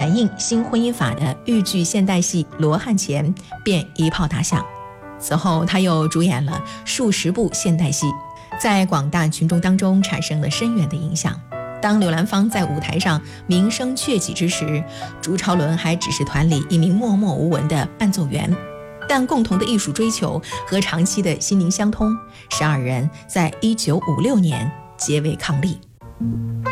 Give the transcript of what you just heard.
反映新婚姻法的豫剧现代戏《罗汉拳》便一炮打响。此后他又主演了数十部现代戏，在广大群众当中产生了深远的影响。当刘兰芳在舞台上名声鹊起之时，朱超伦还只是团里一名默默无闻的伴奏员，但共同的艺术追求和长期的心灵相通，使二人在1956年结为伉俪。